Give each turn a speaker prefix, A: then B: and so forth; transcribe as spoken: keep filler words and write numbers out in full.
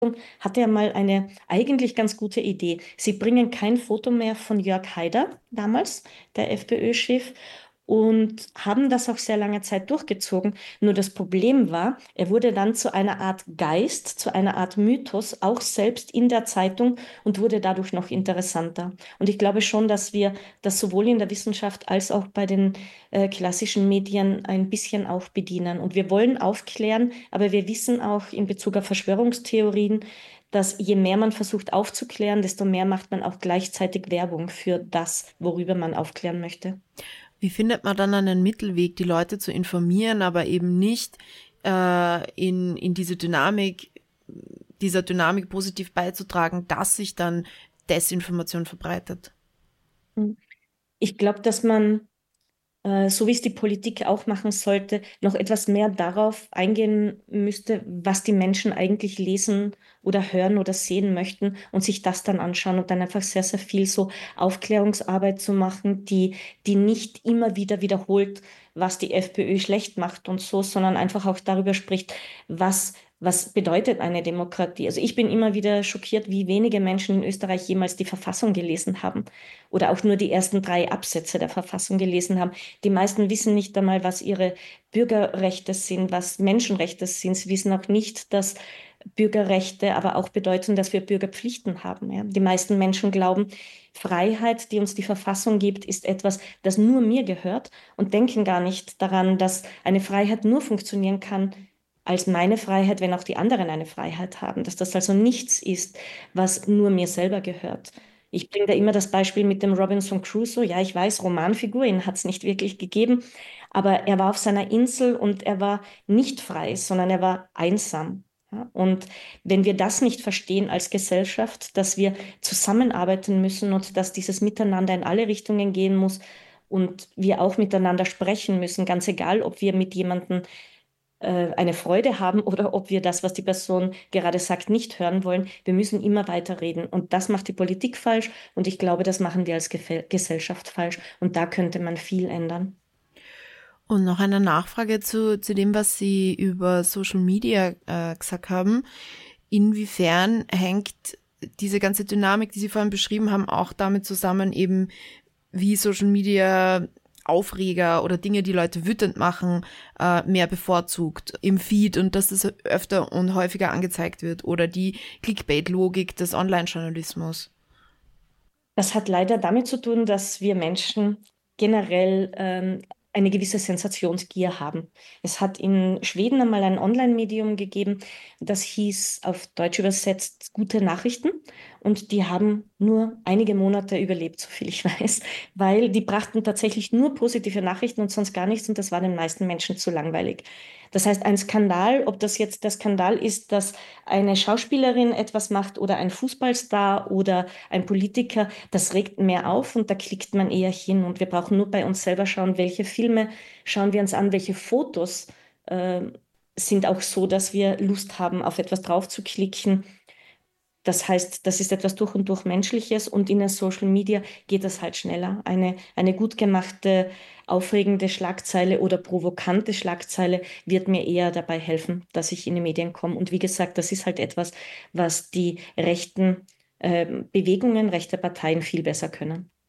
A: hatte ja mal eine eigentlich ganz gute Idee. Sie bringen kein Foto mehr von Jörg Haider, damals, der FPÖ-Chef, und haben das auch sehr lange Zeit durchgezogen. Nur das Problem war, er wurde dann zu einer Art Geist, zu einer Art Mythos, auch selbst in der Zeitung und wurde dadurch noch interessanter. Und ich glaube schon, dass wir das sowohl in der Wissenschaft als auch bei den äh, klassischen Medien ein bisschen auch bedienen. Und wir wollen aufklären, aber wir wissen auch in Bezug auf Verschwörungstheorien, dass je mehr man versucht aufzuklären, desto mehr macht man auch gleichzeitig Werbung für das, worüber man aufklären möchte.
B: Wie findet man dann einen Mittelweg, die Leute zu informieren, aber eben nicht äh, in, in diese Dynamik, dieser Dynamik positiv beizutragen, dass sich dann Desinformation verbreitet?
A: Ich glaube, dass man äh, so wie es die Politik auch machen sollte, noch etwas mehr darauf eingehen müsste, was die Menschen eigentlich lesen oder hören oder sehen möchten und sich das dann anschauen und dann einfach sehr, sehr viel so Aufklärungsarbeit zu machen, die, die nicht immer wieder wiederholt, was die FPÖ schlecht macht und so, sondern einfach auch darüber spricht, was Was bedeutet eine Demokratie? Also ich bin immer wieder schockiert, wie wenige Menschen in Österreich jemals die Verfassung gelesen haben oder auch nur die ersten drei Absätze der Verfassung gelesen haben. Die meisten wissen nicht einmal, was ihre Bürgerrechte sind, was Menschenrechte sind. Sie wissen auch nicht, dass Bürgerrechte aber auch bedeuten, dass wir Bürgerpflichten haben. Ja. Die meisten Menschen glauben, Freiheit, die uns die Verfassung gibt, ist etwas, das nur mir gehört und denken gar nicht daran, dass eine Freiheit nur funktionieren kann als meine Freiheit, wenn auch die anderen eine Freiheit haben, dass das also nichts ist, was nur mir selber gehört. Ich bringe da immer das Beispiel mit dem Robinson Crusoe. Ja, ich weiß, Romanfigur, ihn hat es nicht wirklich gegeben, aber er war auf seiner Insel und er war nicht frei, sondern er war einsam. Ja, und wenn wir das nicht verstehen als Gesellschaft, dass wir zusammenarbeiten müssen und dass dieses Miteinander in alle Richtungen gehen muss und wir auch miteinander sprechen müssen, ganz egal, ob wir mit jemandem äh, eine Freude haben oder ob wir das, was die Person gerade sagt, nicht hören wollen. Wir müssen immer weiter reden. Und das macht die Politik falsch. Und ich glaube, das machen wir als Gefäl Gesellschaft falsch. Und da könnte man viel ändern.
B: Und noch eine Nachfrage zu, zu dem, was Sie über Social Media äh, gesagt haben. Inwiefern hängt diese ganze Dynamik, die Sie vorhin beschrieben haben, auch damit zusammen, eben wie Social Media Aufreger oder Dinge, die Leute wütend machen, äh, mehr bevorzugt im Feed und dass das öfter und häufiger angezeigt wird oder die Clickbait-Logik des Online-Journalismus?
A: Das hat leider damit zu tun, dass wir Menschen generell ähm, eine gewisse Sensationsgier haben. Es hat in Schweden einmal ein Online-Medium gegeben, das hieß auf Deutsch übersetzt Gute Nachrichten. Und die haben nur einige Monate überlebt, so viel ich weiß, weil die brachten tatsächlich nur positive Nachrichten und sonst gar nichts und das war den meisten Menschen zu langweilig. Das heißt, ein Skandal, ob das jetzt der Skandal ist, dass eine Schauspielerin etwas macht oder ein Fußballstar oder ein Politiker, das regt mehr auf und da klickt man eher hin. Und wir brauchen nur bei uns selber schauen, welche Filme schauen wir uns an, welche Fotos äh, sind auch so, dass wir Lust haben, auf etwas drauf zu klicken. Das heißt, das ist etwas durch und durch Menschliches und in der Social Media geht das halt schneller. Eine, eine gut gemachte, aufregende Schlagzeile oder provokante Schlagzeile wird mir eher dabei helfen, dass ich in die Medien komme. Und wie gesagt, das ist halt etwas, was die rechten ähm, Bewegungen, rechte Parteien viel besser können.